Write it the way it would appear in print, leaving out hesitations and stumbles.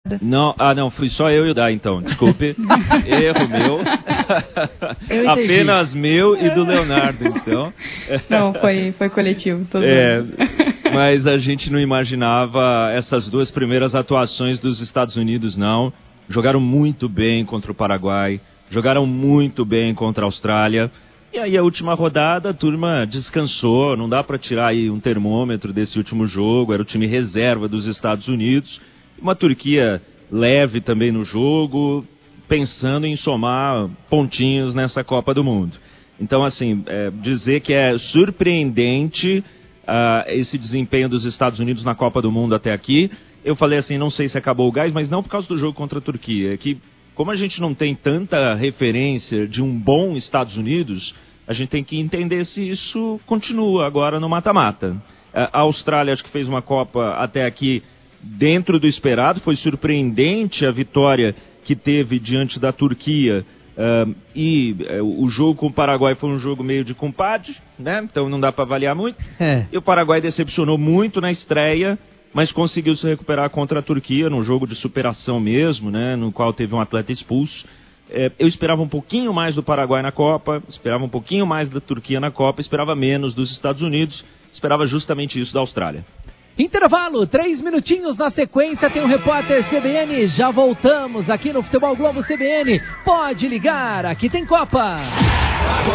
Não, não, fui só eu e o Dai, então, desculpe, erro meu, apenas meu e do Leonardo, então. Não, foi coletivo, todo mundo. Mas a gente não imaginava essas duas primeiras atuações dos Estados Unidos, não. Jogaram muito bem contra o Paraguai, jogaram muito bem contra a Austrália. E aí a última rodada a turma descansou, não dá para tirar aí um termômetro desse último jogo, era o time reserva dos Estados Unidos. Uma Turquia leve também no jogo, pensando em somar pontinhos nessa Copa do Mundo. Então, assim, dizer que é surpreendente esse desempenho dos Estados Unidos na Copa do Mundo até aqui. Eu falei assim, não sei se acabou o gás, mas não por causa do jogo contra a Turquia. É que, como a gente não tem tanta referência de um bom Estados Unidos, a gente tem que entender se isso continua agora no mata-mata. A Austrália acho que fez uma Copa até aqui dentro do esperado, foi surpreendente a vitória que teve diante da Turquia, o jogo com o Paraguai foi um jogo meio de compadre, né? Então não dá para avaliar muito. E o Paraguai decepcionou muito na estreia, mas conseguiu se recuperar contra a Turquia, num jogo de superação mesmo, né? No qual teve um atleta expulso. Eu esperava um pouquinho mais do Paraguai na Copa, esperava um pouquinho mais da Turquia na Copa, esperava menos dos Estados Unidos, esperava justamente isso da Austrália. Intervalo, 3 minutinhos na sequência, tem o repórter CBN, já voltamos aqui no Futebol Globo CBN, pode ligar, aqui tem Copa.